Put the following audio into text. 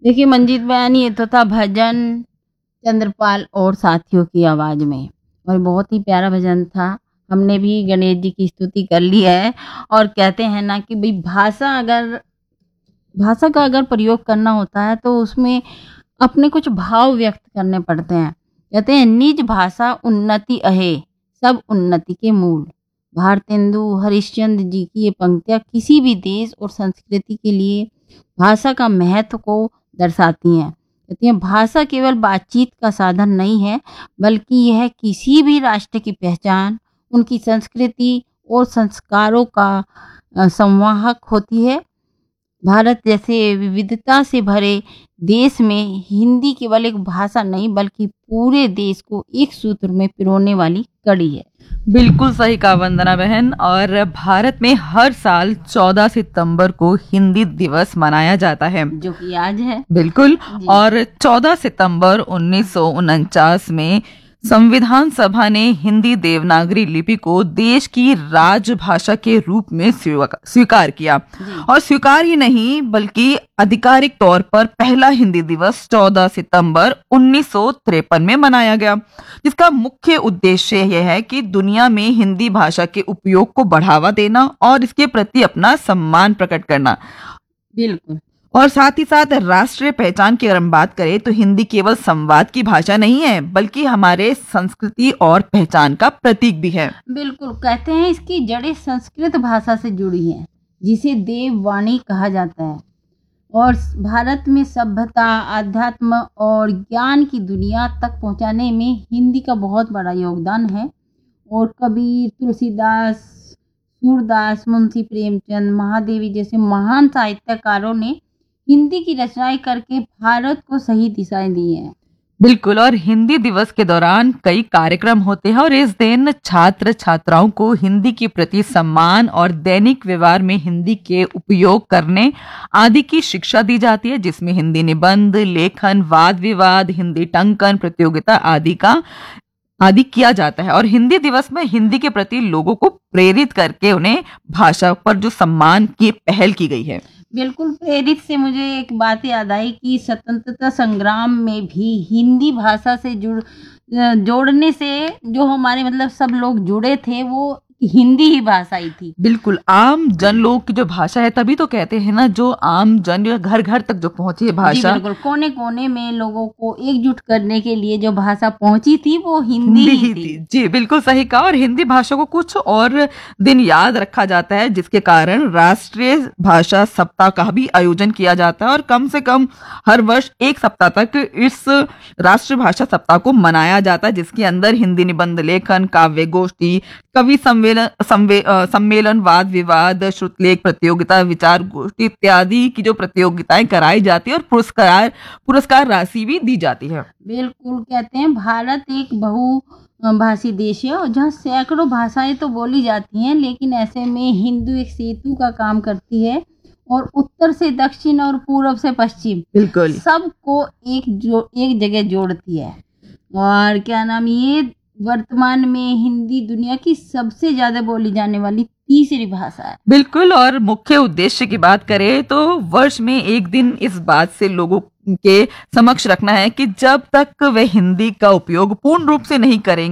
देखिए मंजीत बयानी ये तो था भजन चंद्रपाल और साथियों की आवाज़ में और बहुत ही प्यारा भजन था। हमने भी गणेश जी की स्तुति कर ली है और कहते हैं ना कि भई भाषा का अगर प्रयोग करना होता है तो उसमें अपने कुछ भाव व्यक्त करने पड़ते हैं। कहते हैं निज भाषा उन्नति अहे, सब उन्नति के मूल। भारतेंदु हरिश्चंद्र जी की ये पंक्तियाँ किसी भी देश और संस्कृति के लिए भाषा का महत्व को दर्शाती हैं। कहती हैं भाषा केवल बातचीत का साधन नहीं है, बल्कि यह किसी भी राष्ट्र की पहचान, उनकी संस्कृति और संस्कारों का संवाहक होती है। भारत जैसे विविधता से भरे देश में हिंदी केवल एक भाषा नहीं बल्कि पूरे देश को एक सूत्र में पिरोने वाली कड़ी है। बिल्कुल सही कहा वंदना बहन। और भारत में हर साल 14 सितंबर को हिंदी दिवस मनाया जाता है, जो कि आज है। बिल्कुल। और 14 सितंबर 1949 में संविधान सभा ने हिंदी देवनागरी लिपि को देश की राजभाषा के रूप में स्वीकार किया। और स्वीकार ही नहीं बल्कि आधिकारिक तौर पर पहला हिंदी दिवस 14 सितंबर 1953 में मनाया गया, जिसका मुख्य उद्देश्य यह है कि दुनिया में हिंदी भाषा के उपयोग को बढ़ावा देना और इसके प्रति अपना सम्मान प्रकट करना। बिल्कुल। और साथ ही साथ राष्ट्रीय पहचान की अगर हम बात करें तो हिंदी केवल संवाद की भाषा नहीं है बल्कि हमारे संस्कृति और पहचान का प्रतीक भी है। बिल्कुल। कहते हैं इसकी जड़ें संस्कृत भाषा से जुड़ी हैं, जिसे देववाणी कहा जाता है। और भारत में सभ्यता, आध्यात्म और ज्ञान की दुनिया तक पहुंचाने में हिंदी का बहुत बड़ा योगदान है। और कबीर, तुलसीदास, सूरदास, मुंशी प्रेमचंद, महादेवी जैसे महान साहित्यकारों ने हिंदी की रचनाएं करके भारत को सही दिशाएं दी हैं। बिल्कुल। और हिंदी दिवस के दौरान कई कार्यक्रम होते हैं और इस दिन छात्र छात्राओं को हिंदी के प्रति सम्मान और दैनिक व्यवहार में हिंदी के उपयोग करने आदि की शिक्षा दी जाती है, जिसमें हिंदी निबंध, लेखन, वाद विवाद, हिंदी टंकन प्रतियोगिता आदि किया जाता है। और हिंदी दिवस में हिंदी के प्रति लोगों को प्रेरित करके उन्हें भाषा पर जो सम्मान की पहल की गई है। बिल्कुल। प्रेरित से मुझे एक बात याद आई कि स्वतंत्रता संग्राम में भी हिंदी भाषा से जोड़ने से जो हमारे मतलब सब लोग जुड़े थे वो हिंदी ही भाषा ही थी। बिल्कुल। आम जन लोग की जो भाषा है, तभी तो कहते हैं ना, जो आम जन घर घर तक जो पहुंची है भाषा। बिल्कुल। कोने कोने में लोगों को एकजुट करने के लिए जो भाषा पहुंची थी वो हिंदी ही थी। जी बिल्कुल सही कहा। और हिंदी भाषा को कुछ और दिन याद रखा जाता है, जिसके कारण राष्ट्रीय भाषा सप्ताह का भी आयोजन किया जाता है। और कम से कम हर वर्ष एक सप्ताह तक इस राष्ट्रीय भाषा सप्ताह को मनाया जाता है, जिसके अंदर हिंदी निबंध लेखन, काव्य गोष्ठी, कवि सम्मेलन, वाद विवाद, श्रुतलेख प्रतियोगिता, विचार गोष्ठी इत्यादि की जो प्रतियोगिताएं कराई जाती है और पुरस्कार राशि भी दी जाती है। बिल्कुल। कहते हैं भारत एक बहुभाषी देश है और जहाँ सैकड़ों भाषाएं तो बोली जाती हैं, लेकिन ऐसे में हिंदी एक सेतु का काम करती है और उत्तर से दक्षिण और पूर्व से पश्चिम बिल्कुल सबको एक जगह जोड़ती है। और क्या नाम, ये वर्तमान में हिंदी दुनिया की सबसे ज्यादा बोली जाने वाली तीसरी भाषा है। बिल्कुल। और मुख्य उद्देश्य की बात करें तो वर्ष में एक दिन इस बात से लोगों के समक्ष रखना है कि जब तक वे हिंदी का उपयोग पूर्ण रूप से नहीं करेंगे